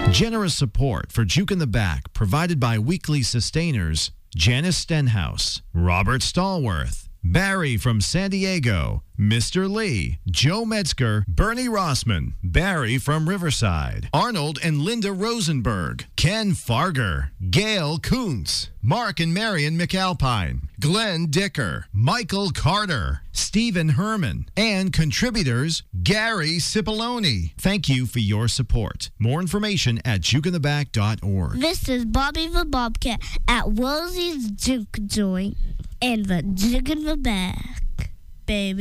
Generous support for Juke in the Back provided by weekly sustainers Janice Stenhouse, Robert Stallworth, Barry from San Diego, Mr. Lee, Joe Metzger, Bernie Rossman, Barry from Riverside, Arnold and Linda Rosenberg, Ken Farger, Gail Kuntz, Mark and Marion McAlpine, Glenn Dicker, Michael Carter, Stephen Herman, and contributors Gary Cipollone. Thank you for your support. More information at jukeintheback.org. This is Bobby the Bobcat at Rosie's Juke Joint and the Juke in the Back, baby.